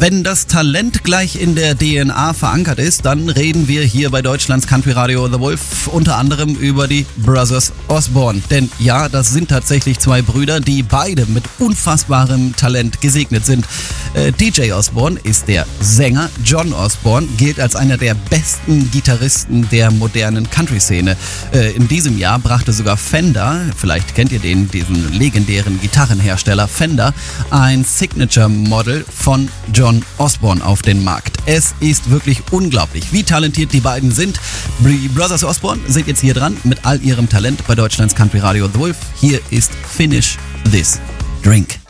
Wenn das Talent gleich in der DNA verankert ist, dann reden wir hier bei Deutschlands Country Radio The Wolf unter anderem über die Brothers Osborne. Denn ja, das sind tatsächlich zwei Brüder, die beide mit unfassbarem Talent gesegnet sind. DJ Osborne ist der Sänger, John Osborne gilt als einer der besten Gitarristen der modernen Country-Szene. In diesem Jahr brachte sogar Fender, vielleicht kennt ihr diesen legendären Gitarrenhersteller Fender, ein Signature-Model von John Osborne auf den Markt. Es ist wirklich unglaublich, wie talentiert die beiden sind. Die Brothers Osborne sind jetzt hier dran mit all ihrem Talent bei Deutschlands Country Radio The Wolf. Hier ist Finish This Drink.